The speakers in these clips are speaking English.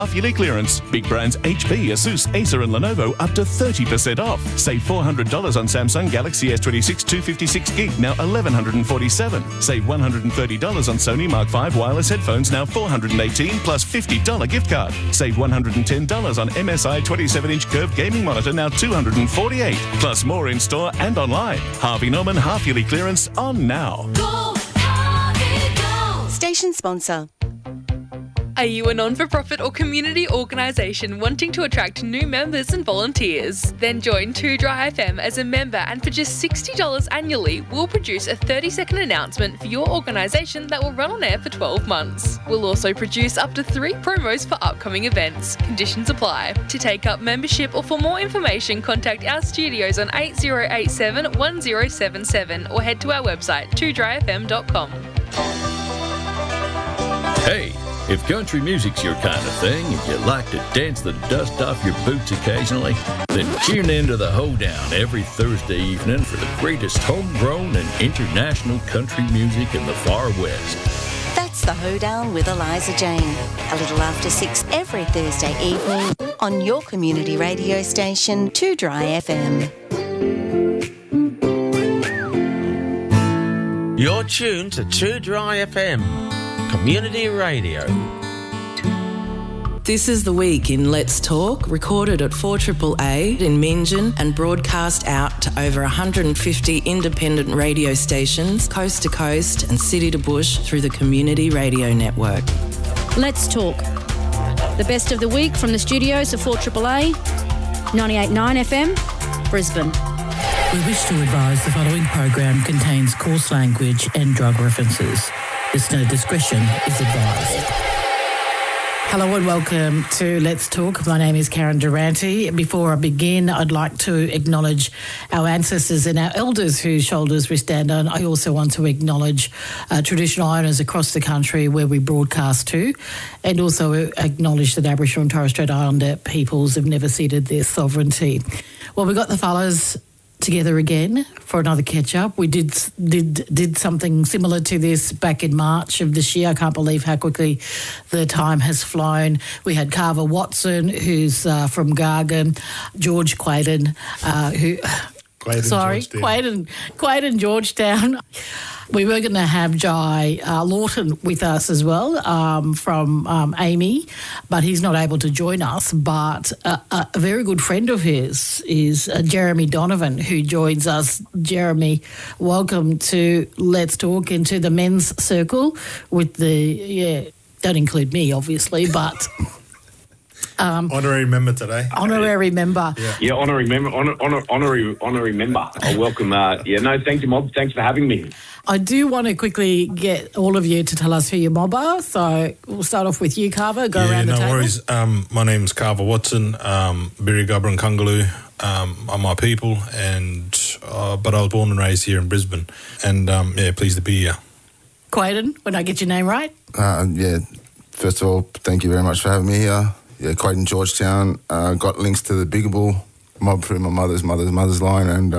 Half-yearly clearance. Big brands HP, Asus, Acer and Lenovo up to 30% off. Save $400 on Samsung Galaxy S26 256 gig, now $1,147. Save $130 on Sony Mark V wireless headphones, now $418 plus $50 gift card. Save $110 on MSI 27-inch curved gaming monitor, now $248. Plus more in store and online. Harvey Norman half-yearly clearance on now. Go, Harvey, go! Station sponsor. Are you a non-for-profit or community organisation wanting to attract new members and volunteers? Then join 2 Dry FM as a member, and for just $60 annually, we'll produce a 30-second announcement for your organisation that will run on air for 12 months. We'll also produce up to 3 promos for upcoming events. Conditions apply. To take up membership or for more information, contact our studios on 8087 1077 or head to our website 2dryfm.com. Hey! If country music's your kind of thing and you like to dance the dust off your boots occasionally, then tune in to The Hoedown every Thursday evening for the greatest homegrown and international country music in the far west. That's The Hoedown with Eliza Jane. A little after 6 every Thursday evening on your community radio station, 2 Dry FM. You're tuned to 2 Dry FM. Community Radio. This is The Week in Let's Talk, recorded at 4AAA in Meanjin and broadcast out to over 150 independent radio stations, coast to coast and city to bush through the Community Radio Network. Let's Talk. The best of the week from the studios of 4AAA, 98.9 FM, Brisbane. We wish to advise the following program contains coarse language and drug references. Listener discretion is advised. Hello and welcome to Let's Talk. My name is Karen Durante. Before I begin, I'd like to acknowledge our ancestors and our elders whose shoulders we stand on. I also want to acknowledge traditional owners across the country where we broadcast to, and also acknowledge that Aboriginal and Torres Strait Islander peoples have never ceded their sovereignty. Well, we got the fellas together again for another catch-up. We did something similar to this back in March of this year. I can't believe how quickly the time has flown. We had Carver Watson, who's from Gargan, George Quaden, Quaden, Georgetown. We were going to have Jai Lawton with us as well from Amy, but he's not able to join us. But a very good friend of his is Jeremy Donovan, who joins us. Jeremy, welcome to Let's Talk, into the men's circle with don't include me, obviously, but... honorary member today. Honorary member. Yeah, honorary member. Honorary member. Oh, welcome. Thank you, Mob. Thanks for having me. I do want to quickly get all of you to tell us who your mob are. So we'll start off with you, Carver. Go around the table. No worries. My name's Carver Watson, Birri and Kungaloo are my people, but I was born and raised here in Brisbane. And, pleased to be here. Quaden, when I get your name right? First of all, thank you very much for having me here. Yeah, Quaden, Georgetown. Got links to the Bigable mob through my mother's line, and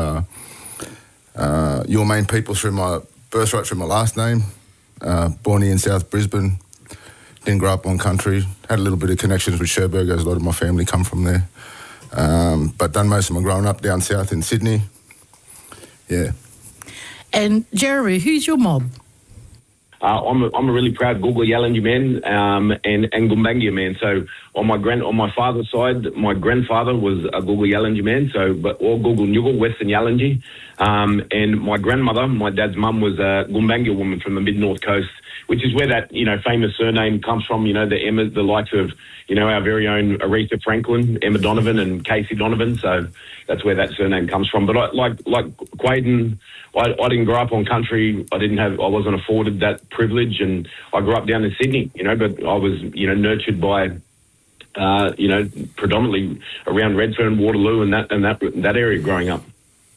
your main people through my birthright, through my last name. Born here in South Brisbane. Didn't grow up on country. Had a little bit of connections with Cherbourg, as a lot of my family come from there. But done most of my growing up down south in Sydney. Yeah. And Jeremy, who's your mob? I'm a really proud Googla Yalanji man and Gumbaynggirr man. So on my father's side, my grandfather was a Googla Yalanji man. So but all Googla Nyugul, Western Yalanji, and my grandmother, my dad's mum, was a Gumbaynggirr woman from the mid north coast, which is where that famous surname comes from. The likes of our very own Aretha Franklin, Emma Donovan, and Casey Donovan. So that's where that surname comes from. But like Quaden, I didn't grow up on country. I wasn't afforded that privilege, and I grew up down in Sydney. But I was nurtured by predominantly around Redfern, Waterloo, and that area growing up.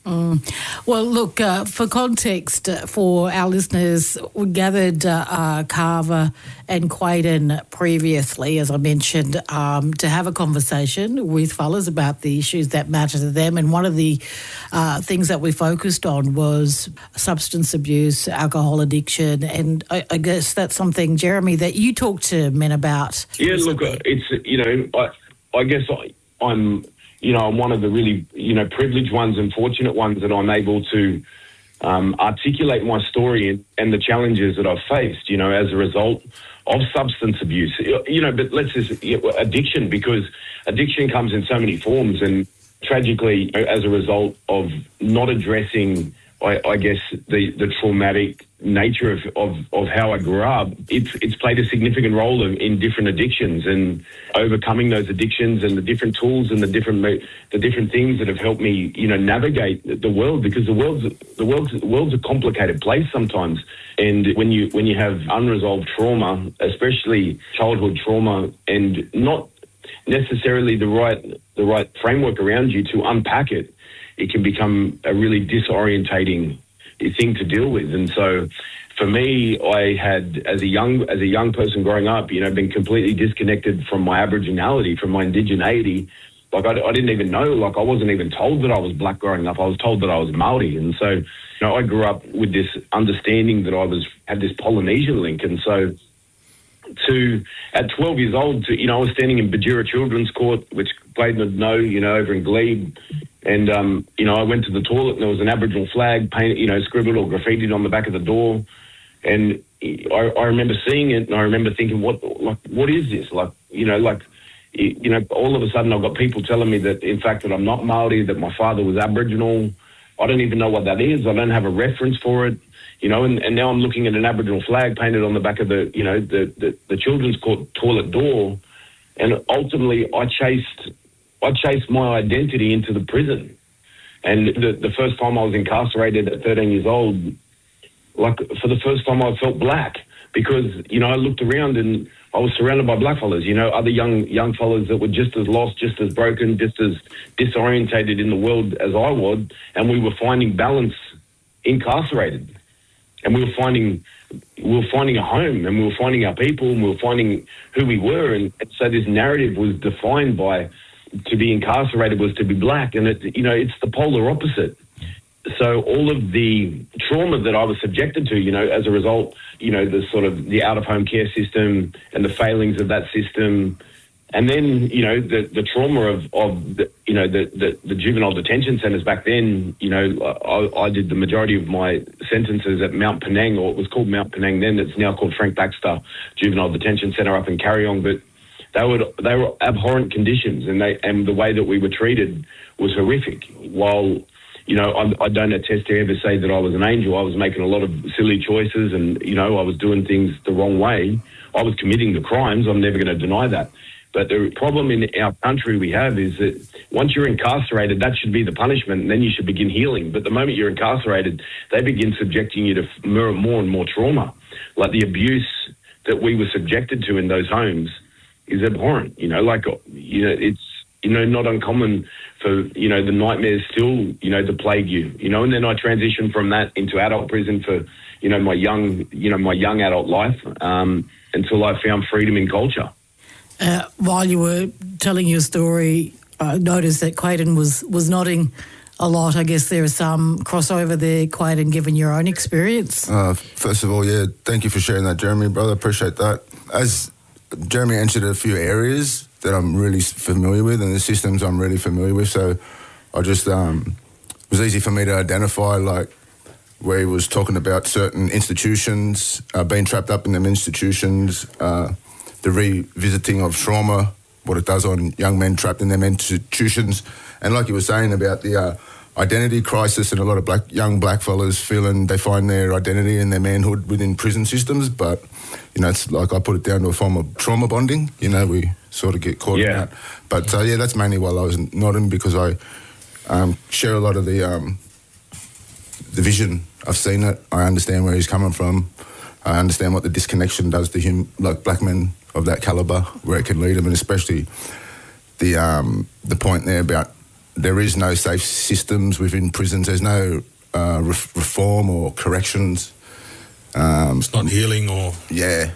Well, look, for context, for our listeners, we gathered Carver and Quaden previously, as I mentioned, to have a conversation with fellas about the issues that matter to them. And one of the things that we focused on was substance abuse, alcohol addiction. And I guess that's something, Jeremy, that you talk to men about. Yeah, look, it's, I guess I'm... I'm one of the really, privileged ones and fortunate ones that I'm able to articulate my story and the challenges that I've faced, as a result of substance abuse. But let's just, addiction, because addiction comes in so many forms, and tragically, as a result of not addressing, I guess, the traumatic nature of how I grew up, it's played a significant role in different addictions and overcoming those addictions and the different tools and the different things that have helped me, navigate the world, because the world's a complicated place sometimes. And when you have unresolved trauma, especially childhood trauma, and not necessarily the right framework around you to unpack it, it can become a really disorientating thing to deal with. And so for me, I had, as a young person growing up, been completely disconnected from my Aboriginality, from my indigeneity. Like, I didn't even know, like, I wasn't even told that I was black growing up. I was told that I was Maori. And so, I grew up with this understanding that I had this Polynesian link. And so at 12 years old, I was standing in Bajura Children's Court, which Clayton would know, over in Glebe. And, I went to the toilet and there was an Aboriginal flag painted, scribbled or graffitied on the back of the door. And I remember seeing it, and I remember thinking, what is this? All of a sudden I've got people telling me that, in fact, that I'm not Maori, that my father was Aboriginal. I don't even know what that is. I don't have a reference for it, and now I'm looking at an Aboriginal flag painted on the back of the children's court toilet door. And ultimately I chased my identity into the prison. And the first time I was incarcerated at 13 years old, like, for the first time I felt black, because, I looked around and I was surrounded by black fellas, other young fellas that were just as lost, just as broken, just as disorientated in the world as I was, and we were finding balance incarcerated. And we were finding a home, and we were finding our people, and we were finding who we were. And so this narrative was defined by, to be incarcerated was to be black, and it's the polar opposite. So all of the trauma that I was subjected to, as a result, the sort of the out-of-home care system and the failings of that system, and then, the trauma of the juvenile detention centres back then. I did the majority of my sentences at Mount Penang, or it was called Mount Penang then. It's now called Frank Baxter Juvenile Detention Centre up in Carryong, but they were abhorrent conditions, and the way that we were treated was horrific. While, I don't attest to ever say that I was an angel. I was making a lot of silly choices, and, I was doing things the wrong way. I was committing the crimes. I'm never going to deny that. But the problem in our country we have is that once you're incarcerated, that should be the punishment, and then you should begin healing. But the moment you're incarcerated, they begin subjecting you to more and more trauma. Like, the abuse that we were subjected to in those homes is abhorrent. It's, not uncommon for, the nightmares still, to plague you, and then I transitioned from that into adult prison for, my young adult life, until I found freedom in culture. While you were telling your story, I noticed that Quaden was nodding a lot. I guess there is some crossover there, Quaden, given your own experience. First of all, thank you for sharing that, Jeremy, brother. Appreciate that. As Jeremy entered a few areas that I'm really familiar with, and the systems I'm really familiar with, so I just, it was easy for me to identify, like, where he was talking about certain institutions, being trapped up in them institutions, the revisiting of trauma, what it does on young men trapped in them institutions. And like you were saying about the identity crisis, and a lot of young black fellas feeling they find their identity and their manhood within prison systems. But, it's like I put it down to a form of trauma bonding. We sort of get caught in that. But, that's mainly why I was nodding, because I share a lot of the vision. I've seen it. I understand where he's coming from. I understand what the disconnection does to him, like black men of that calibre, where it can lead them, and especially the point there about there is no safe systems within prisons. There's no reform or corrections. It's not healing or... Yeah.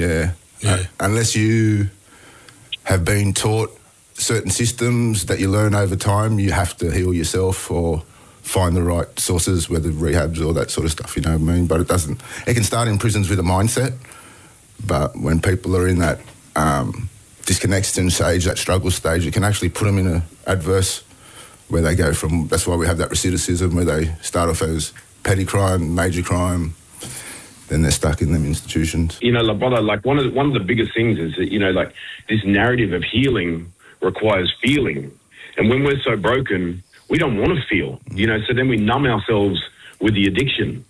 Unless you have been taught certain systems that you learn over time, you have to heal yourself or find the right sources, whether rehabs or that sort of stuff, you know what I mean? But it doesn't... It can start in prisons with a mindset, but when people are in that disconnection stage, that struggle stage, it can actually put them in an adverse where they go from... That's why we have that recidivism where they start off as petty crime, major crime, then they're stuck in them institutions. You know, like, brother, like one of the biggest things is that, you know, like this narrative of healing requires feeling. And when we're so broken, we don't want to feel, you know, so then we numb ourselves with the addiction,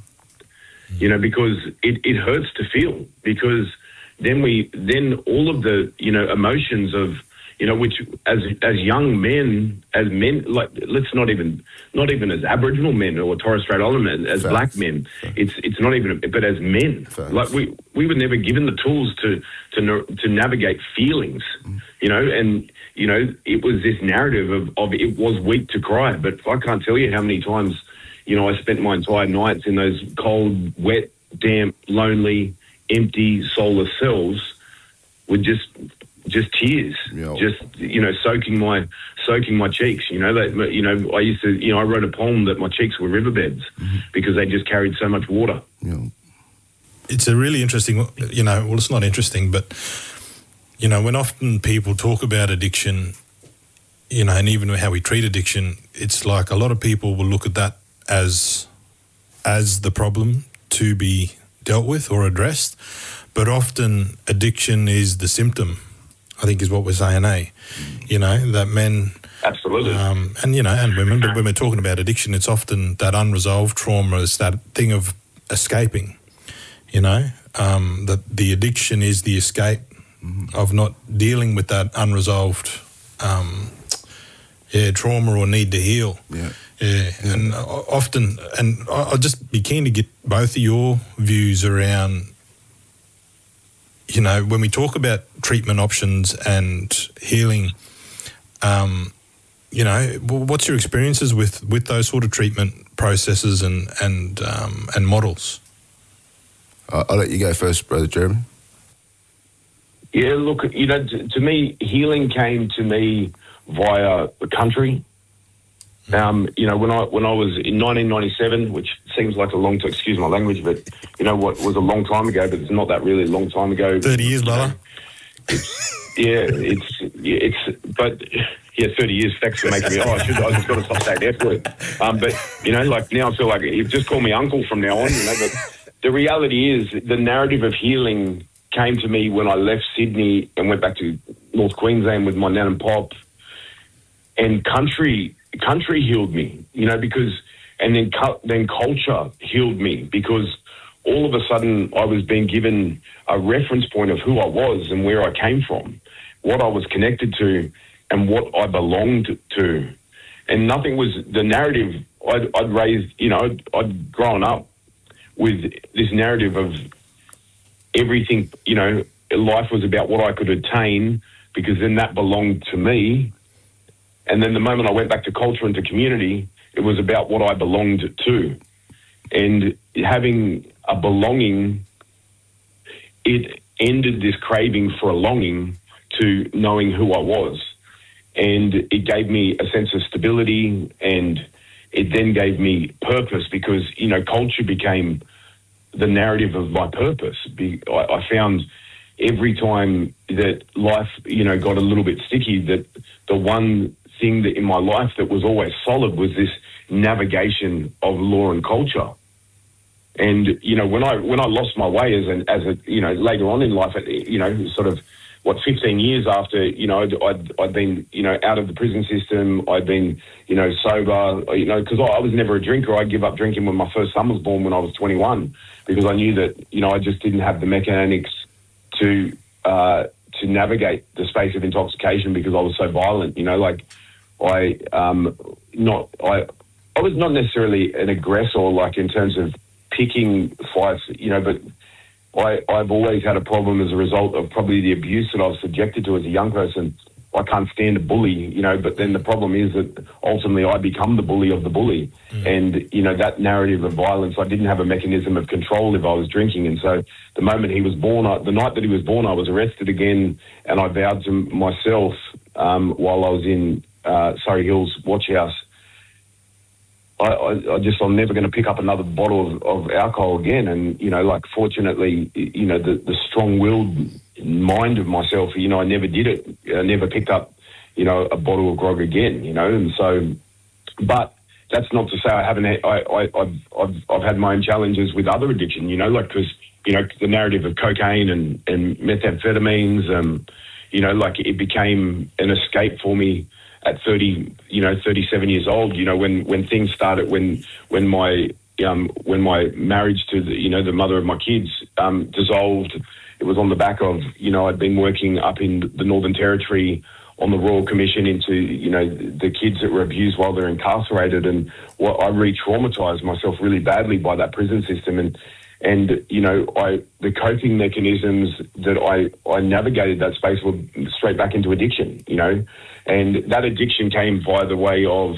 you know, because it hurts to feel, because then all of the, you know, emotions of, you know, which as young men, like, let's not even as Aboriginal men or Torres Strait Islander men, as black men, it's not even, but as men, like we were never given the tools to navigate feelings, you know, and, you know, it was this narrative of it was weak to cry, but I can't tell you how many times, you know, I spent my entire nights in those cold, wet, damp, lonely, empty, soulless cells with just tears, just, you know, soaking my cheeks. You know, that, you know, I used to, you know, I wrote a poem that my cheeks were riverbeds because they just carried so much water. It's a really interesting, you know, well, it's not interesting, but, you know, when often people talk about addiction, you know, and even how we treat addiction, it's like a lot of people will look at that as the problem to be dealt with or addressed, but often addiction is the symptom, I think is what we're saying, you know, that men... Absolutely. And, you know, and women, but when we're talking about addiction, it's often that unresolved trauma, is that thing of escaping, you know, that the addiction is the escape of not dealing with that unresolved trauma or need to heal. And often, and I'll just be keen to get both of your views around, you know, when we talk about treatment options and healing, you know, what's your experiences with those sort of treatment processes and models? I'll let you go first, Brother Jeremy. Yeah, look, you know, to me, healing came to me via the country. You know, when I was in 1997, which seems like a long time, excuse my language, but you know what was a long time ago, but it's not that really a long time ago. 30 years, brother. But 30 years. Thanks for making me. I just got to stop saying the F word. But you know, like now I feel like you just call me uncle from now on. You know, but the reality is the narrative of healing came to me when I left Sydney and went back to North Queensland with my nan and pop, and country healed me, you know, because, and then culture healed me, because all of a sudden I was being given a reference point of who I was and where I came from, what I was connected to and what I belonged to. And nothing was the narrative I'd raised, you know, I'd grown up with this narrative of everything, you know, life was about what I could attain, because then that belonged to me. And then the moment I went back to culture and to community, it was about what I belonged to. And having a belonging, it ended this craving for a longing to knowing who I was. And it gave me a sense of stability, and it then gave me purpose, because, you know, culture became the narrative of my purpose. I found every time that life, you know, got a little bit sticky, that the one thing that in my life that was always solid was this navigation of law and culture. And, you know, when I lost my way as a, you know, later on in life, you know, sort of, 15 years after, you know, I'd been, you know, out of the prison system, I'd been, you know, sober, you know, because I was never a drinker. I gave up drinking when my first son was born when I was 21, because I knew that, you know, I just didn't have the mechanics to navigate the space of intoxication, because I was so violent, you know, like I was not necessarily an aggressor, like in terms of picking fights, you know, but I've always had a problem as a result of probably the abuse that I was subjected to as a young person. I can't stand a bully, you know, but then the problem is that ultimately I become the bully of the bully. And, you know, that narrative of violence, I didn't have a mechanism of control if I was drinking. And so the moment he was born, the night that he was born, I was arrested again, and I vowed to myself while I was in Surrey Hills Watch House, I'm never going to pick up another bottle of alcohol again. And, you know, like, fortunately, you know, the strong-willed mind of myself, you know, I never did it. I never picked up, you know, a bottle of grog again, you know. And so, but that's not to say I haven't. I've had my own challenges with other addiction, you know, like, because, you know, the narrative of cocaine and methamphetamines, you know, like, it became an escape for me at 37 years old, you know, when things started, when my marriage to the mother of my kids dissolved. It was on the back of, you know, I'd been working up in the Northern Territory on the Royal Commission into, you know, the kids that were abused while they're incarcerated, and I re-traumatized myself really badly by that prison system, and you know, the coping mechanisms that I navigated that space were straight back into addiction, you know, and that addiction came by the way of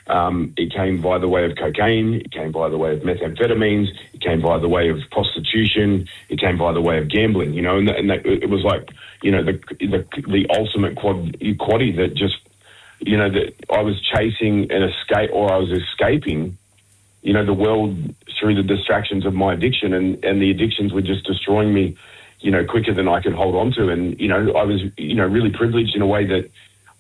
cocaine, it came by the way of methamphetamines, it came by the way of prostitution, it came by the way of gambling, you know, and that, it was like, you know, the ultimate quaddy that just, you know, that I was chasing an escape, or I was escaping, you know, the world through the distractions of my addiction, and the addictions were just destroying me, you know, quicker than I could hold on to. And, you know, I was, you know, really privileged in a way that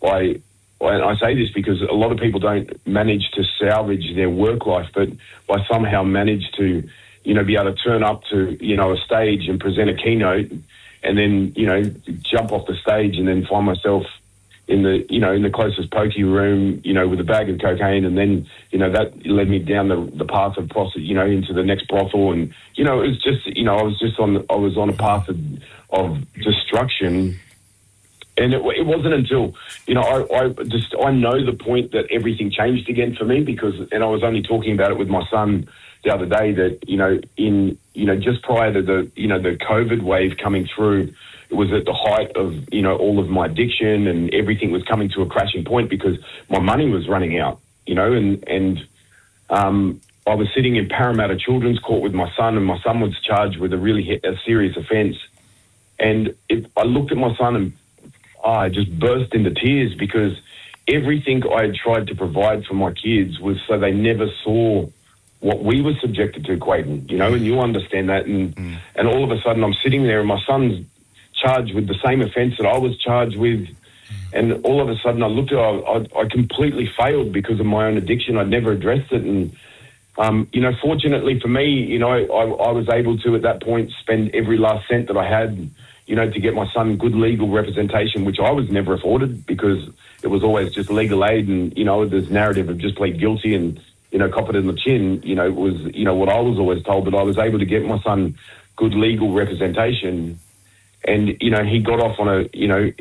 I say this because a lot of people don't manage to salvage their work life, but I somehow managed to, you know, be able to turn up to, you know, a stage and present a keynote, and then, you know, jump off the stage and then find myself in the closest pokey room, you know, with a bag of cocaine, and then, you know, that led me down the path of you know, into the next brothel, and, you know, it was just, you know, I was on a path of destruction. And it wasn't until, you know, I know the point that everything changed again for me, and I was only talking about it with my son the other day, that, you know, just prior to the COVID wave coming through, it was at the height of, you know, all of my addiction, and everything was coming to a crashing point because my money was running out, you know, and I was sitting in Parramatta Children's Court with my son, and my son was charged with a serious offence. And I looked at my son and I just burst into tears, because everything I had tried to provide for my kids was so they never saw what we were subjected to, Quayton, you know, and you understand that. And all of a sudden I'm sitting there and my son's charged with the same offence that I was charged with. And all of a sudden I looked at I completely failed because of my own addiction. I'd never addressed it. And, you know, fortunately for me, you know, I was able to, at that point, spend every last cent that I had, you know, to get my son good legal representation, which I was never afforded because it was always just legal aid, and, you know, this narrative of just plead guilty and, you know, cop it in the chin, you know, was, you know, what I was always told. But I was able to get my son good legal representation, and, you know, he got off on a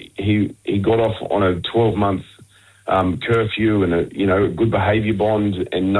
12-month curfew and a good behaviour bond, and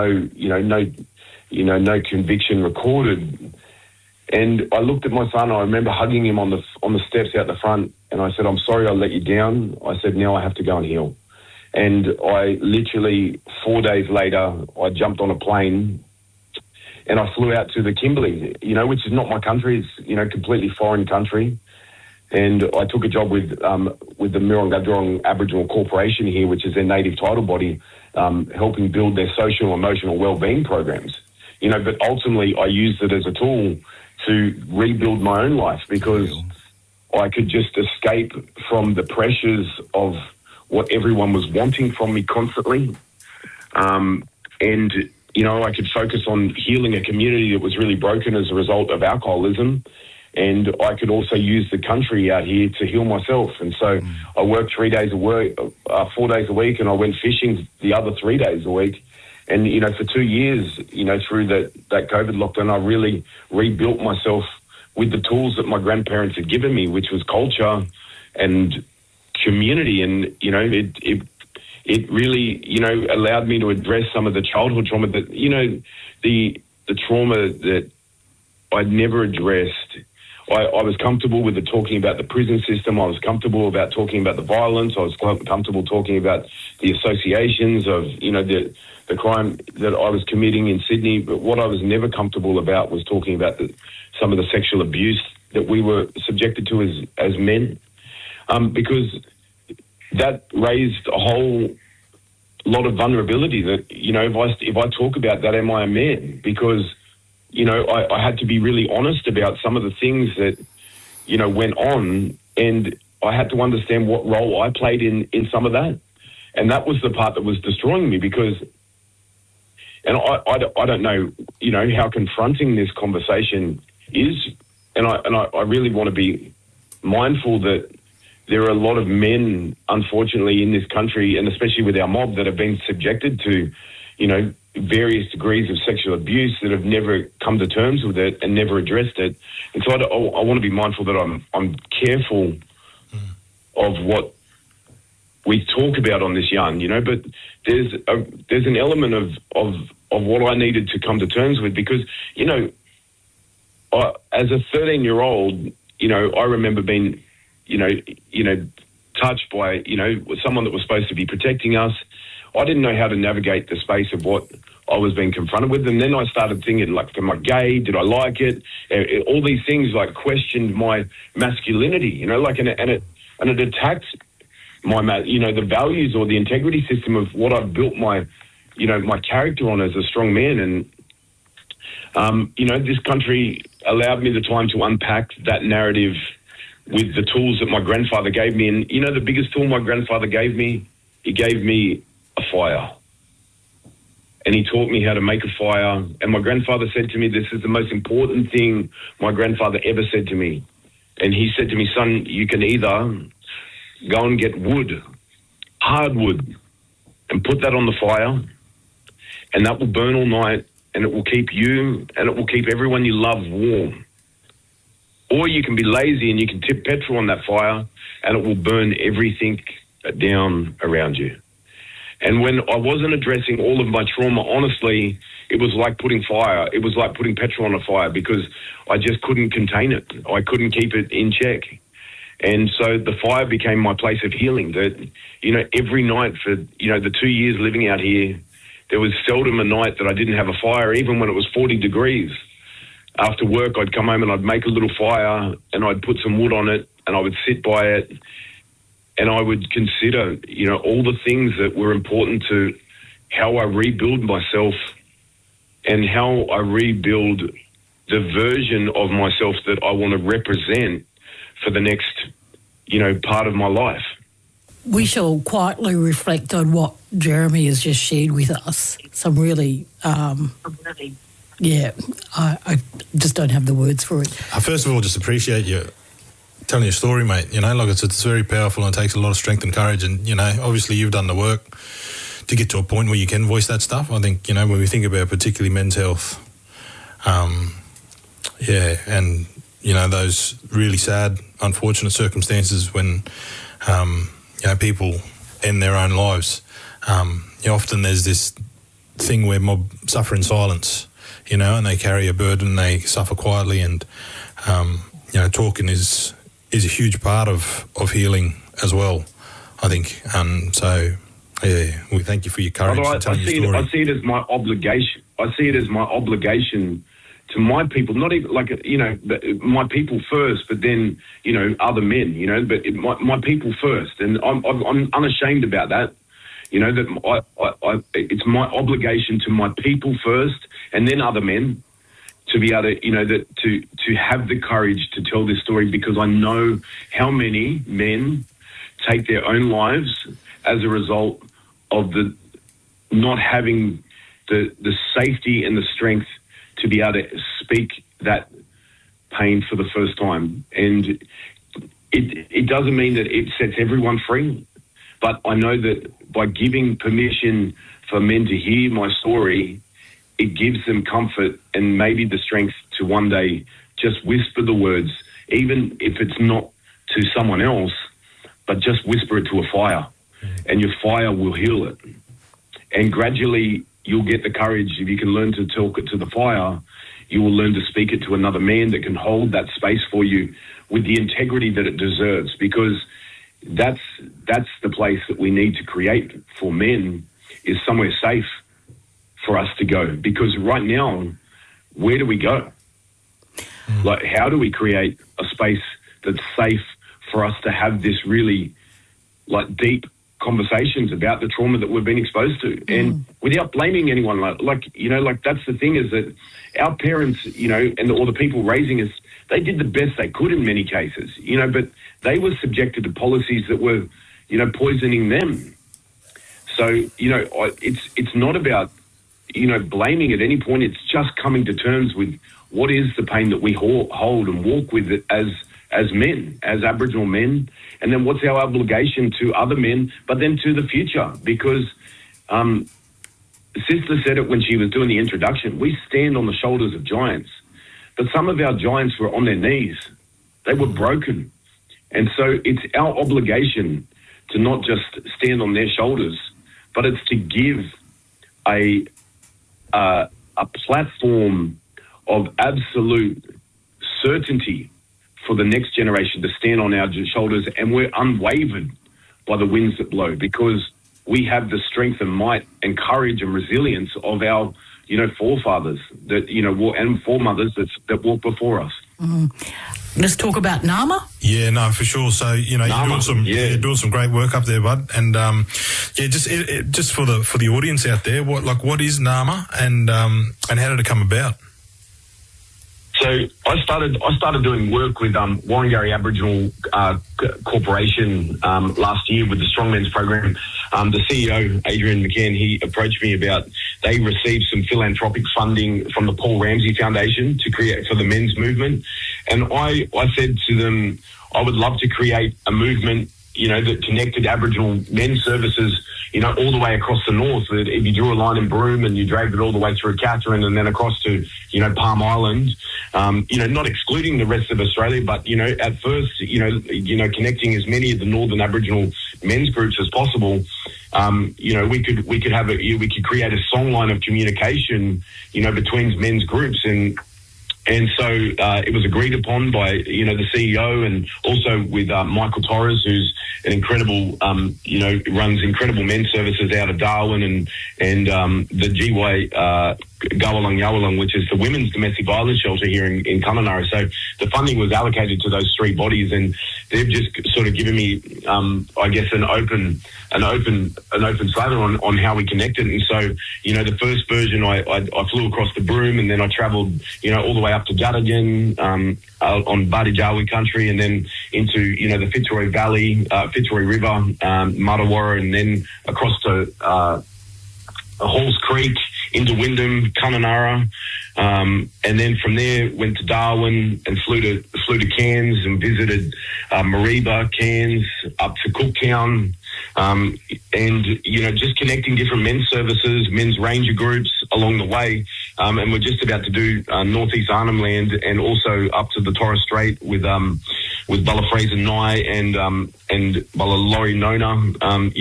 no conviction recorded. And I looked at my son. I remember hugging him on the steps out the front, and I said, "I'm sorry I let you down." I said, "Now I have to go and heal." And I literally 4 days later, I jumped on a plane and I flew out to the Kimberley, you know, which is not my country. It's, you know, completely foreign country. And I took a job with the Mirrong Aboriginal Corporation here, which is their native title body, helping build their social and emotional wellbeing programs. You know, but ultimately I used it as a tool to rebuild my own life, because I could just escape from the pressures of what everyone was wanting from me constantly. And, you know, I could focus on healing a community that was really broken as a result of alcoholism. And I could also use the country out here to heal myself. And so I worked 4 days a week, and I went fishing the other 3 days a week. And, you know, for 2 years, you know, through that COVID lockdown, I really rebuilt myself with the tools that my grandparents had given me, which was culture and community. And, you know, it really, you know, allowed me to address some of the childhood trauma that, you know, the trauma that I'd never addressed. I was comfortable with the talking about the prison system. I was comfortable about talking about the violence. I was comfortable talking about the associations of, the crime that I was committing in Sydney. But what I was never comfortable about was talking about some of the sexual abuse that we were subjected to as men, because that raised a whole lot of vulnerability that, if I talk about that, am I a man? Because I had to be really honest about some of the things that, went on, and I had to understand what role I played in some of that. And that was the part that was destroying me, because, and I don't know, how confronting this conversation is. And I really want to be mindful that there are a lot of men, unfortunately, in this country, and especially with our mob, that have been subjected to, various degrees of sexual abuse, that have never come to terms with it and never addressed it. And so I want to be mindful that I'm careful of what we talk about on this yarn, but there's an element of what I needed to come to terms with, because, as a 13-year-old, I remember being, touched by, someone that was supposed to be protecting us. I didn't know how to navigate the space of what I was being confronted with. And then I started thinking, like, am I gay? Did I like it? All these things, like, questioned my masculinity, and it attacked my, the values or the integrity system of what I've built my character on as a strong man. And, this country allowed me the time to unpack that narrative with the tools that my grandfather gave me. And, the biggest tool my grandfather gave me, he gave me a fire. And he taught me how to make a fire. And my grandfather said to me, this is the most important thing my grandfather ever said to me. And he said to me, son, you can either go and get wood, hardwood, and put that on the fire, and that will burn all night, and it will keep you and it will keep everyone you love warm. Or you can be lazy and you can tip petrol on that fire, and it will burn everything down around you. And when I wasn't addressing all of my trauma, honestly, it was like putting fire. It was like putting petrol on a fire, because I just couldn't contain it. I couldn't keep it in check. And so the fire became my place of healing. That, every night for, the 2 years living out here, there was seldom a night that I didn't have a fire, even when it was 40 degrees. After work, I'd come home and I'd make a little fire, and I'd put some wood on it, and I would sit by it, and I would consider, all the things that were important to how I rebuild myself and how I rebuild the version of myself that I want to represent for the next, part of my life. We shall quietly reflect on what Jeremy has just shared with us. Some really, I just don't have the words for it. I first of all just appreciate you telling your story, mate. It's very powerful, and it takes a lot of strength and courage. And, obviously you've done the work to get to a point where you can voice that stuff. I think, when we think about particularly men's health, and, those really sad, unfortunate circumstances when, people end their own lives. Often there's this thing where mob suffer in silence, and they carry a burden, they suffer quietly, and, talking is a huge part of healing as well, I think. So, we thank you for your courage and telling your story. I see it as my obligation. I see it as my obligation to my people, not even my people first, but then, other men, but my people first. And I'm unashamed about that, that it's my obligation to my people first, and then other men, to be able to, to have the courage to tell this story, because I know how many men take their own lives as a result of the not having the safety and the strength to be able to speak that pain for the first time. And it doesn't mean that it sets everyone free, but I know that by giving permission for men to hear my story, it gives them comfort and maybe the strength to one day just whisper the words, even if it's not to someone else, but just whisper it to a fire, and your fire will heal it. And gradually you'll get the courage, if you can learn to talk it to the fire, you will learn to speak it to another man that can hold that space for you with the integrity that it deserves, because that's the place that we need to create for men, is somewhere safe for us to go. Because right now, where do we go? Like, how do we create a space that's safe for us to have this really, like, deep conversations about the trauma that we've been exposed to, and without blaming anyone? Like that's the thing, is that our parents, or the people raising us, they did the best they could in many cases, but they were subjected to policies that were, poisoning them. So, it's not about, blaming at any point. It's just coming to terms with what is the pain that we hold and walk with it as men, as Aboriginal men, and then what's our obligation to other men, but then to the future. Because Sister said it when she was doing the introduction, we stand on the shoulders of giants, but some of our giants were on their knees. They were broken. And so it's our obligation to not just stand on their shoulders, but it's to give a platform of absolute certainty for the next generation to stand on our shoulders, and we're unwavered by the winds that blow, because we have the strength and might and courage and resilience of our, forefathers that, and foremothers that walked before us. Let's talk about NAMA. Yeah, no, for sure. So you're doing some great work up there, bud. And just for the audience out there, what is NAMA, and how did it come about? So I started doing work with Warringah Aboriginal Corporation last year with the Strong Men's Program. The CEO, Adrian McCann, he approached me about, they received some philanthropic funding from the Paul Ramsey Foundation to create for the men's movement. And I said to them, I would love to create a movement, that connected Aboriginal men's services, all the way across the north. That if you drew a line in Broome and you dragged it all the way through Katherine and then across to, Palm Island, not excluding the rest of Australia, but, at first, connecting as many of the northern Aboriginal men's groups as possible. We could create a song line of communication, between men's groups. And so it was agreed upon by, the CEO, and also with Michael Torres, who's an incredible, runs incredible men's services out of Darwin, and the GY Gawalung Yawalung, which is the women's domestic violence shelter here in Kununurra. So the funding was allocated to those three bodies, and they've just sort of given me, I guess, an open slather on how we connected. And so, the first version, I flew across the Broome, and then I travelled, all the way up to Gadigan on Bardijawi country, and then into, the Fitzroy Valley, Fitzroy River, Muddawarra, and then across to Halls Creek, into Wyndham, Kununurra, and then from there went to Darwin and flew to Cairns and visited Mareeba, Cairns, up to Cooktown, and just connecting different men's services, men's ranger groups along the way, and we're just about to do Northeast Arnhem Land, and also up to the Torres Strait with Bella Fraser Nye and Bella Laurie Nona.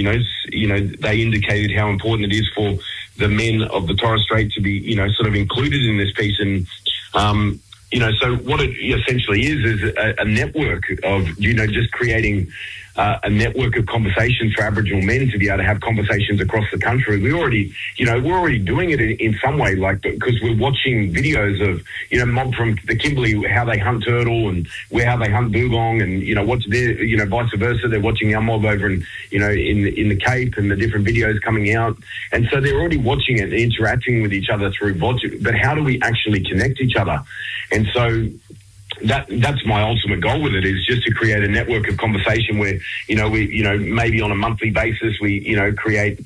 They indicated how important it is for the men of the Torres Strait to be, sort of included in this piece. And, so what it essentially is a network of, just creating a network of conversations for Aboriginal men to be able to have conversations across the country. We're already doing it in some way, because we're watching videos of, mob from the Kimberley, how they hunt turtle and how they hunt dugong, and, what's their, vice versa. They're watching our mob over in the Cape, and the different videos coming out. And so they're already watching it and interacting with each other through VOD. But how do we actually connect each other? And so that's my ultimate goal with it, is just to create a network of conversation where, we, maybe on a monthly basis, we, create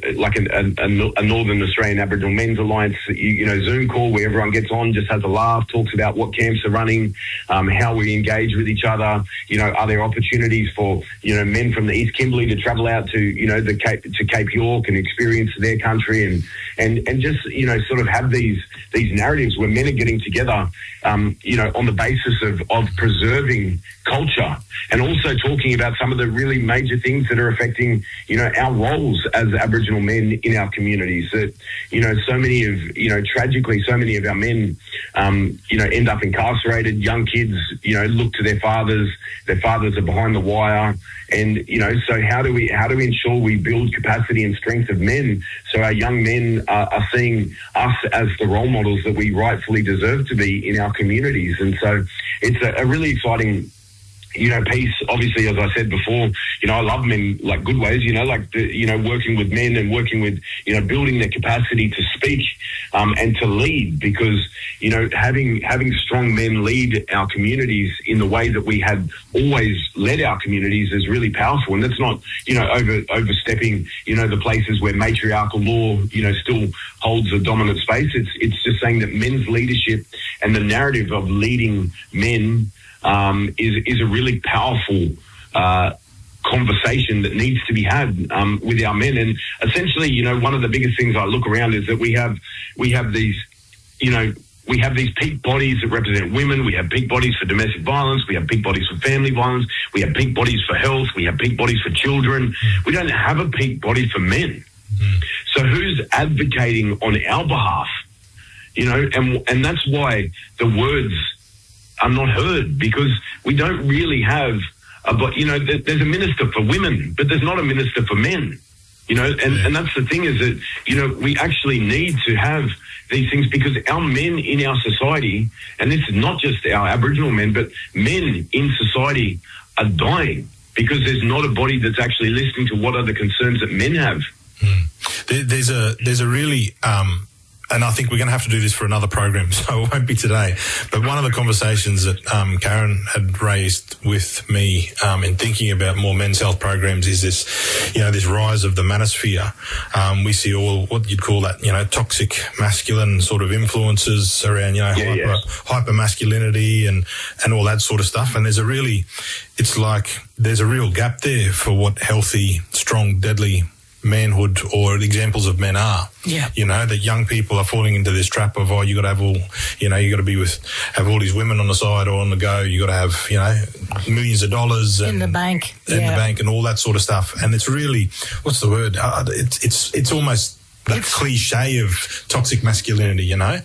a Northern Australian Aboriginal Men's Alliance, Zoom call where everyone gets on, just has a laugh, talks about what camps are running, how we engage with each other. Are there opportunities for, men from the East Kimberley to travel out to, to Cape York and experience their country, and just, you know, sort of have these narratives where men are getting together, you know, on the basis of preserving culture, and also talking about some of the really major things that are affecting, you know, our roles as Aboriginal men in our communities. That, you know, so many of, you know, tragically, so many of our men, you know, end up incarcerated. Young kids, you know, look to their fathers. Their fathers are behind the wire, and, you know, so how do we ensure we build capacity and strength of men so our young men are seeing us as the role models that we rightfully deserve to be in our communities? And so it's a really exciting, you know, piece. Obviously, as I said before, you know, I love men like good ways, you know, like, you know, working with men and working with, you know, building their capacity to speak and to lead, because, you know, having strong men lead our communities in the way that we had always led our communities is really powerful. And that's not, you know, overstepping, you know, the places where matriarchal law, you know, still holds a dominant space. It's just saying that men's leadership and the narrative of leading men is a really powerful conversation that needs to be had with our men. And essentially, you know, one of the biggest things I look around is that we have these, you know, we have these peak bodies that represent women. We have peak bodies for domestic violence. We have peak bodies for family violence. We have peak bodies for health. We have peak bodies for children. We don't have a peak body for men. So who's advocating on our behalf? You know, and that's why the words are not heard, because we don't really have you know, there's a minister for women, but there's not a minister for men, you know, and that's the thing, is that, you know, we actually need to have these things, because our men in our society, and this is not just our Aboriginal men, but men in society are dying because there's not a body that's actually listening to what are the concerns that men have. There's a really and I think we're going to have to do this for another program, so it won't be today. But one of the conversations that Karen had raised with me in thinking about more men's health programs is this, you know, this rise of the manosphere. We see all what you'd call that, you know, toxic masculine sort of influences around, you know, hyper masculinity and all that sort of stuff. And there's it's like there's a real gap there for what healthy, strong, deadly manhood or examples of men are. Yeah. You know, that young people are falling into this trap of, you got to have all, you know, you got to have all these women on the side or on the go. You got to have, you know, millions of dollars in the bank. In the bank and all that sort of stuff. And it's really, what's the word? It's almost that cliche of toxic masculinity, you know.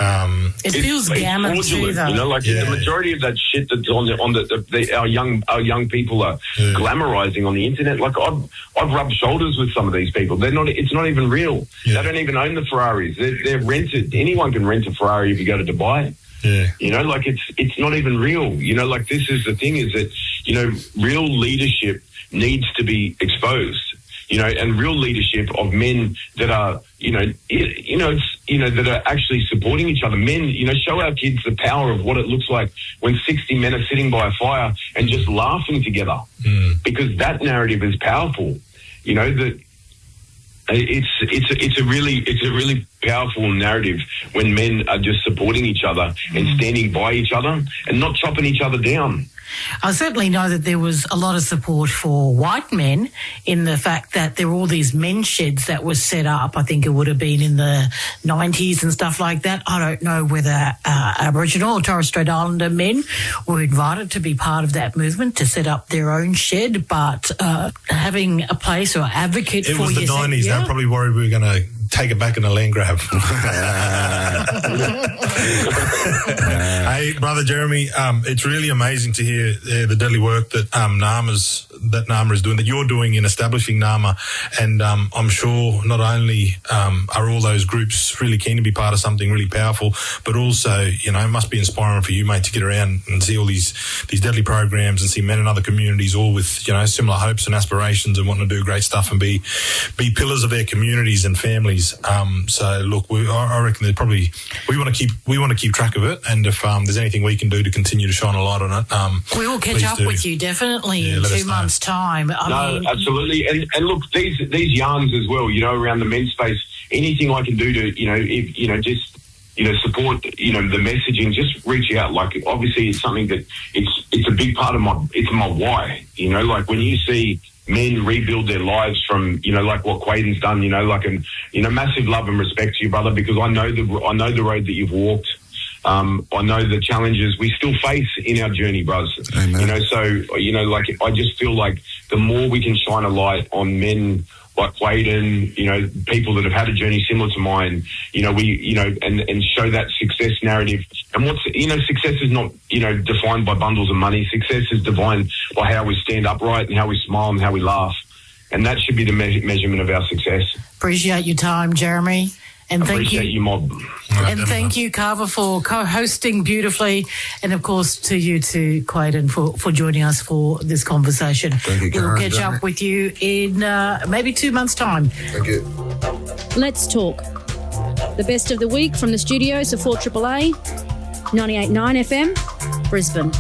It feels gammon too, though. You know, like the majority of that shit that's our young people are glamorizing on the internet. Like I've rubbed shoulders with some of these people. It's not even real. They don't even own the Ferraris. They're rented. Anyone can rent a Ferrari if you go to Dubai. Yeah. You know, like it's not even real. You know, like this is the thing, is that, you know, real leadership needs to be exposed. You know, and real leadership of men that are, that are actually supporting each other. Men, you know, show our kids the power of what it looks like when 60 men are sitting by a fire and just laughing together, because that narrative is powerful. You know, that it's a really powerful narrative when men are just supporting each other and standing by each other and not chopping each other down. I certainly know that there was a lot of support for white men in the fact that there were all these men's sheds that were set up. I think it would have been in the 90s and stuff like that. I don't know whether Aboriginal or Torres Strait Islander men were invited to be part of that movement to set up their own shed, but having a place or advocate for yourself. It was the 90s. They were probably worried we were going to take it back in a land grab. Hey, Brother Jeremy, it's really amazing to hear the deadly work that NAMA is doing, that you're doing in establishing NAMA. And I'm sure not only are all those groups really keen to be part of something really powerful, but also, you know, it must be inspiring for you, mate, to get around and see all these deadly programs and see men in other communities all with, you know, similar hopes and aspirations and wanting to do great stuff and be pillars of their communities and families. So look, I reckon that probably we want to keep track of it, and if there's anything we can do to continue to shine a light on it, we will catch up with you definitely in 2 months' time. I mean, absolutely, and look, these yarns as well, you know, around the men's space. Anything I can do to, you know, just, you know, support, you know, the messaging, just reach out. Like, obviously it's something that it's a big part of my why, you know, like when you see men rebuild their lives from, like what Quaden's done, massive love and respect to you, brother, because I know the road that you've walked. I know the challenges we still face in our journey, bros. Amen. I just feel like the more we can shine a light on men like Quaden, people that have had a journey similar to mine, and show that success narrative. And success is not, defined by bundles of money. Success is defined by how we stand upright and how we smile and how we laugh. And that should be the measurement of our success. Appreciate your time, Jeremy. And appreciate you, Mob. And thank you, Carver, for co-hosting beautifully. And, of course, to you too, Quaden, for joining us for this conversation. Thank you, Karen. We'll catch up with you in maybe 2 months' time. Thank you. Let's talk. The best of the week from the studios of 4AAA, 98.9 FM, Brisbane.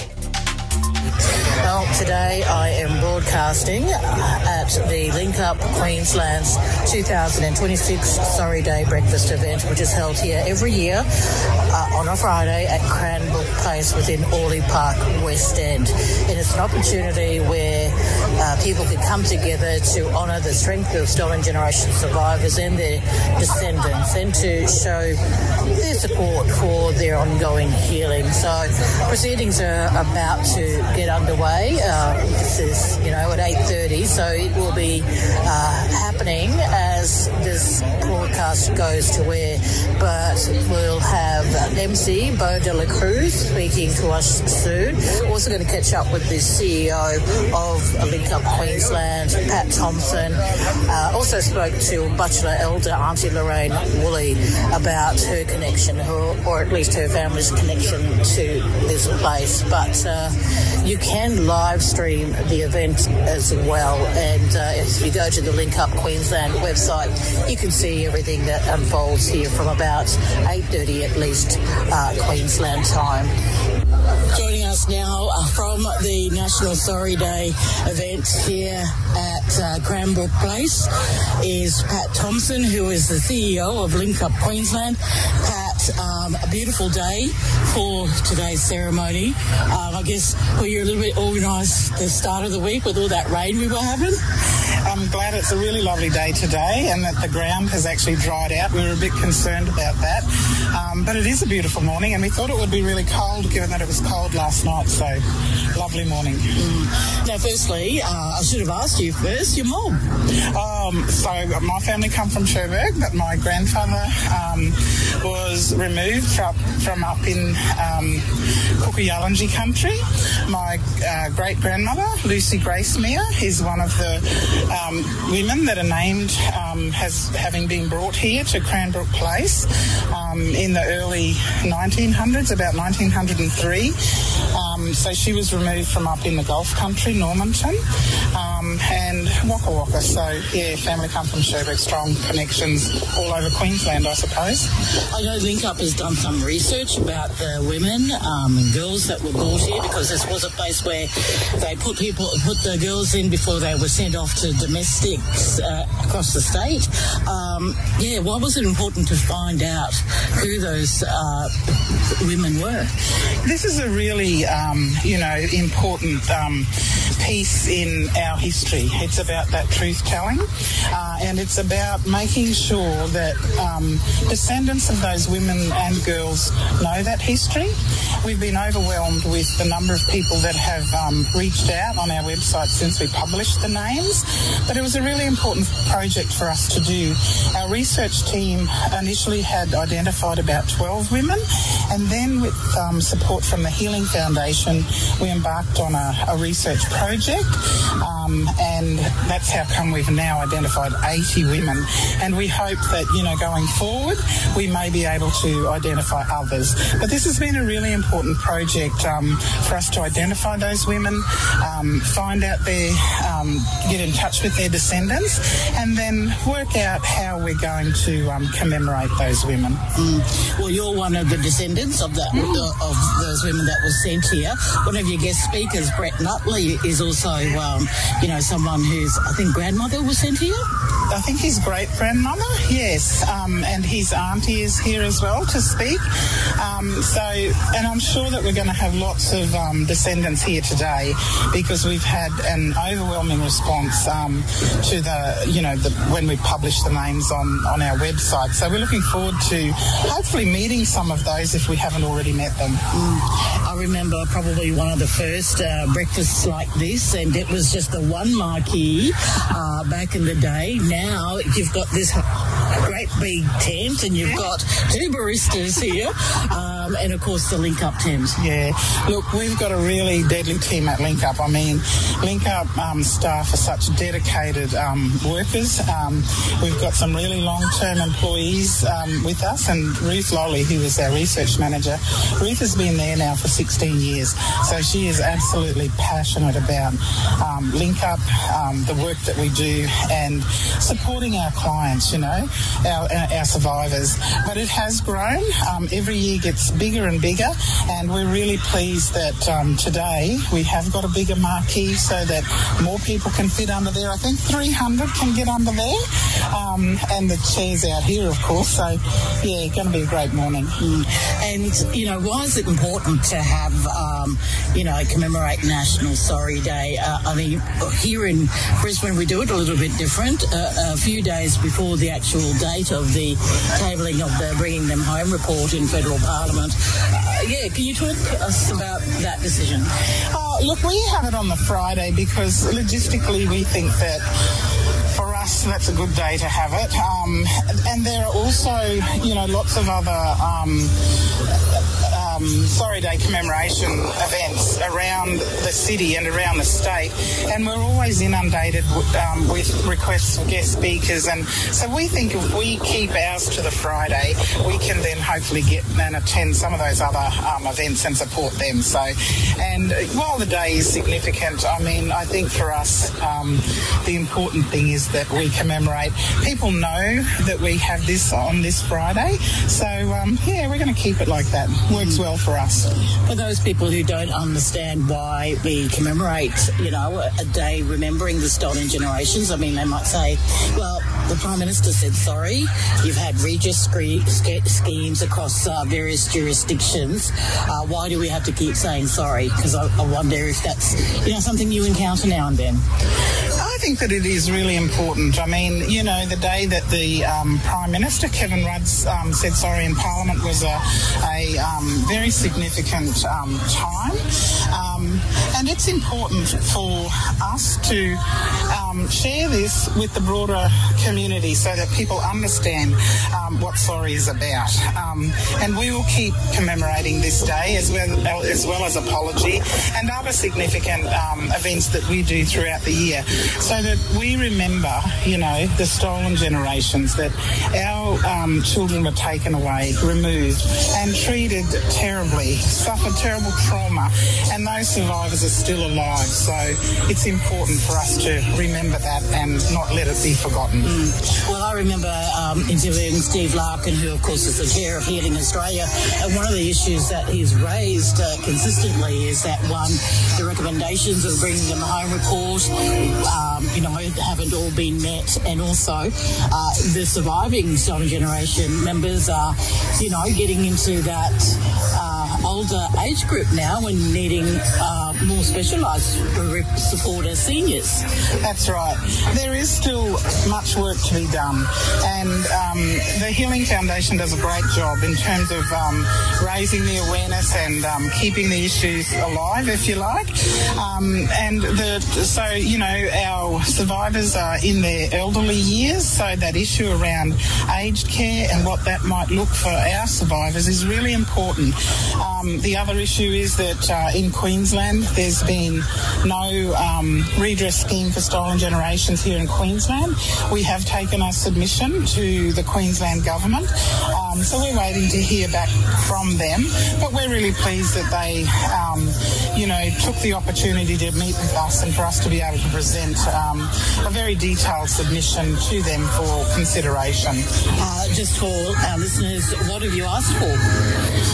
Well, today I am broadcasting at the Link Up Queensland's 2026 Sorry Day breakfast event, which is held here every year on a Friday at Cranbrook Place within Orley Park, West End. And it's an opportunity where people can come together to honour the strength of Stolen Generation survivors and their descendants, and to show their support for their ongoing healing. So proceedings are about to get underway. This is, at 8:30, so it will be happening as this broadcast goes to air. But we'll have MC Bo de la Cruz speaking to us soon. We're also going to catch up with the CEO of Link Up Queensland, Pat Thompson. Also spoke to Butler Elder Auntie Lorraine Woolley about her connection, or at least her family's connection to this place. But you can live stream the event as well, and if you go to the Link Up Queensland website, you can see everything that unfolds here from about 8:30 at least Queensland time. Joining us now from the National Sorry Day event here at Cranbrook Place is Pat Thompson, who is the CEO of Link Up Queensland. Pat, a beautiful day for today's ceremony. I guess were you a little bit organised the start of the week with all that rain we were having? I'm glad it's a really lovely day today and that the ground has actually dried out. We were a bit concerned about that. But it is a beautiful morning, and we thought it would be really cold given that it was cold last night. So, lovely morning. Now, firstly, I should have asked you first, your mum. So, my family come from Cherbourg, but my grandfather was removed from up in Kuku-Yalanji country. My great-grandmother, Lucy Grace Meir, is one of the women that are named as having been brought here to Cranbrook Place in the early 1900s, about 1903. So she was removed from up in the Gulf country, Normanton, and Waka Waka. So, yeah, family come from Cherbourg, strong connections all over Queensland, I suppose. I know Link Up has done some research about the women and girls that were brought here, because this was a place where they put the girls in before they were sent off to domestics across the state. Why was it important to find out who those women were? This is a really, important piece in our history. It's about that truth-telling, and it's about making sure that descendants of those women and girls know that history. We've been overwhelmed with the number of people that have reached out on our website since we published the names, but it was a really important project for us to do. Our research team initially had identified about 12 women, and then with support from the Healing Foundation, we embarked on a research project, and that's how come we've now identified 80 women. And we hope that, going forward, we may be able to identify others. But this has been a really important project for us to identify those women, find out get in touch with their descendants, and then work out how we're going to commemorate those women. Well, you're one of the descendants of those women that were sent here. here. One of your guest speakers, Brett Nutley, is also, someone whose, I think, grandmother was sent here. I think his great-grandmother, yes, and his auntie is here as well to speak. And I'm sure that we're going to have lots of descendants here today because we've had an overwhelming response to when we publish the names on our website. So we're looking forward to hopefully meeting some of those if we haven't already met them. I remember probably one of the first breakfasts like this, and it was just the one marquee back in the day. Now you've got this great big tent and you've got two baristas here and, of course, the Link Up tent. Yeah. Look, we've got a really deadly team at Link Up. I mean, Link Up staff are such dedicated workers. We've got some really long-term employees with us, and Ruth Lolly, who is our research manager. Ruth has been there now for 16 years, so she is absolutely passionate about Link Up, the work that we do, and supporting our clients, our survivors. But it has grown. Every year gets bigger and bigger, and we're really pleased that today we have got a bigger marquee so that more people can fit under there. I think 300 can get under there, and the chairs out here, of course. So, yeah, going to be a great morning. And, why is it important to have, commemorate National Sorry Day? Here in Brisbane we do it a little bit different. A few days before the actual date of the tabling of the Bringing Them Home report in Federal Parliament. Can you talk to us about that decision? Look, we have it on the Friday because logistically we think that for us that's a good day to have it. And there are also, lots of other Sorry Day commemoration events around the city and around the state, and we're always inundated with requests for guest speakers, and so we think if we keep ours to the Friday, we can then hopefully get and attend some of those other events and support them. So, and while the day is significant, I think for us the important thing is that we commemorate. People know that we have this on this Friday, so we're going to keep it like that. Works well for us. For those people who don't understand why we commemorate, a day remembering the stolen generations, they might say, well, the Prime Minister said sorry. You've had redress schemes across various jurisdictions. Why do we have to keep saying sorry? Because I wonder if that's, something you encounter now and then. I think that it is really important. The day that the Prime Minister, Kevin Rudd, said sorry in Parliament was a very significant time. And it's important for us to share this with the broader community so that people understand what sorry is about. And we will keep commemorating this day as well as apology and other significant events that we do throughout the year so that we remember, the stolen generations, that our children were taken away, removed and treated terribly, suffered terrible trauma, and those survivors are still alive. So it's important for us to remember that and not let it be forgotten. Well, I remember interviewing Steve Larkin, who of course is the chair of Healing Australia, and one of the issues that he's raised consistently is that, one, the recommendations of Bringing Them Home report, haven't all been met, and also the surviving stolen generation members are, getting into that older age group now and needing more specialised support as seniors. That's right. There is still much work to be done, and the Healing Foundation does a great job in terms of raising the awareness and keeping the issues alive, if you like. Our survivors are in their elderly years, so that issue around aged care and what that might look for our survivors is really important. The other issue is that in Queensland there's been no redress scheme for stolen generations here in Queensland. We have taken a submission to the Queensland government, so we're waiting to hear back from them, but we're really pleased that they took the opportunity to meet with us and for us to be able to present a very detailed submission to them for consideration. Just for our listeners, what have you asked for? Look,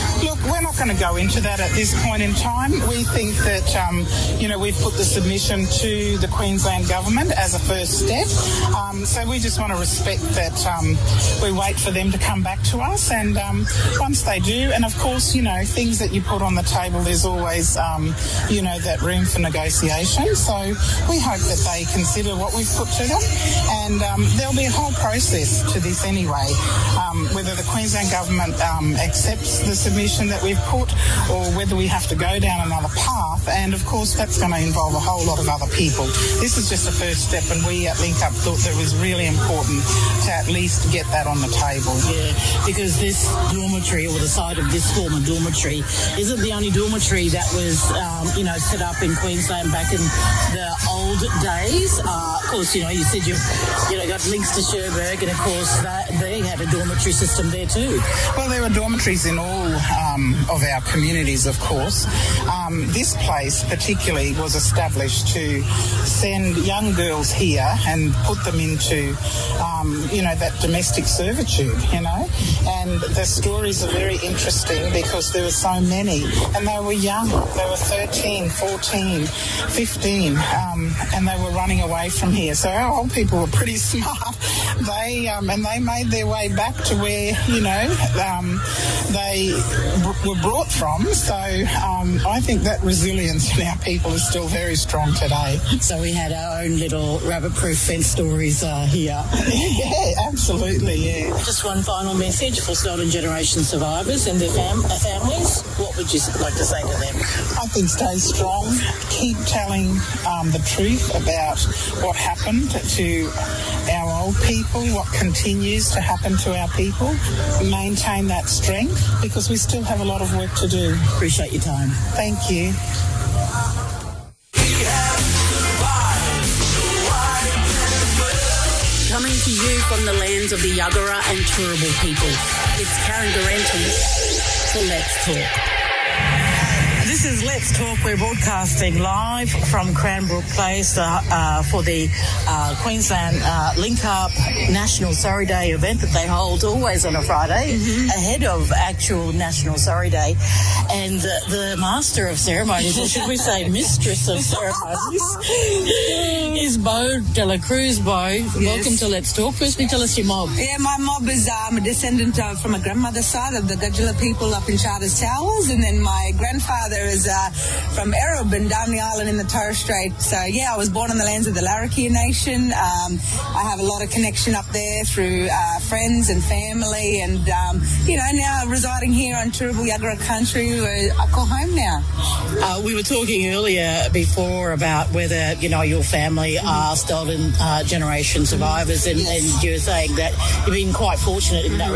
we're not going to go into that at this point in time. We think that, we've put the submission to the Queensland Government as a first step. So we just want to respect that we wait for them to come back to us. And once they do, and of course, things that you put on the table, there's always, that room for negotiation. So we hope that they consider what we've put to them. And there'll be a whole process to this anyway, whether the Queensland Government accepts the submission that we've put or whether we have to go down another path. And of course, that's going to involve a whole lot of other people. This is just a first step, and we at Link Up thought that it was really important to at least get that on the table. Yeah, because this dormitory, or the site of this former dormitory, isn't the only dormitory that was, set up in Queensland back in the old days. Of course, you said you got links to Cherbourg, and of course they had a dormitory system there too. Well, there were dormitories in all of our communities, of course. This place particularly was established to send young girls here and put them into, that domestic servitude, and the stories are very interesting because there were so many, and they were young. They were 13, 14, 15, and they were running away from here. So our old people were pretty smart. They made their way back to where, they were brought from. So I think that resilience in our people is still very strong today. So we had our own little rabbit-proof fence stories here. Yeah, absolutely, yeah. Just one final message for stolen generation survivors and their families. What would you like to say to them? I think stay strong. Keep telling the truth about what happened to our old people, what continues to happen to our people. Maintain that strength because we still have a lot of work to do. Appreciate your time. Thank you. Coming to you from the lands of the Yuggera and Turrbal people, it's Karen Durante for Let's Talk. This is Let's Talk. We're broadcasting live from Cranbrook Place for the Queensland Link Up National Sorry Day event that they hold always on a Friday, ahead of actual National Sorry Day. And the master of ceremonies, or should we say mistress of ceremonies, is Bo de la Cruz. Bo, yes. Welcome to Let's Talk. Firstly, tell us your mob. Yeah, my mob is a descendant from my grandmother's side of the Gudula people up in Charters Towers, and then my grandfather is from Errabin down the island in the Torres Strait. So, yeah, I was born on the lands of the Larrakia Nation. I have a lot of connection up there through friends and family, and, now residing here on Turrbal Yuggera country, I call home now. We were talking earlier before about whether, your family are stolen generation survivors, and you were saying that you've been quite fortunate in that